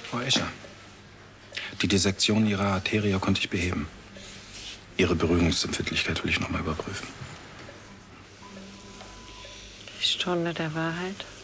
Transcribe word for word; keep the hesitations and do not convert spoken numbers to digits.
Frau Escher, die Dissektion Ihrer Arterie konnte ich beheben. Ihre Berührungsempfindlichkeit will ich noch mal überprüfen. Die Stunde der Wahrheit.